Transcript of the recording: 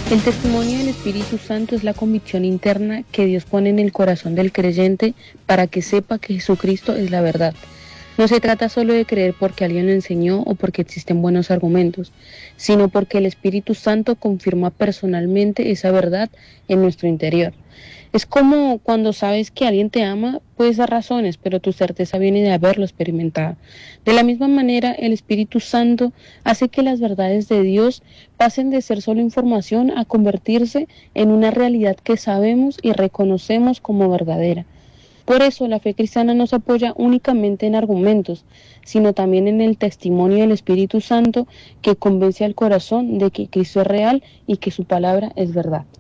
El testimonio del Espíritu Santo es la convicción interna que Dios pone en el corazón del creyente para que sepa que Jesucristo es la verdad. No se trata solo de creer porque alguien lo enseñó o porque existen buenos argumentos, sino porque el Espíritu Santo confirma personalmente esa verdad en nuestro interior. Es como cuando sabes que alguien te ama, puedes dar razones, pero tu certeza viene de haberlo experimentado. De la misma manera, el Espíritu Santo hace que las verdades de Dios pasen de ser solo información a convertirse en una realidad que sabemos y reconocemos como verdadera. Por eso la fe cristiana no se apoya únicamente en argumentos, sino también en el testimonio del Espíritu Santo que convence al corazón de que Cristo es real y que su palabra es verdad.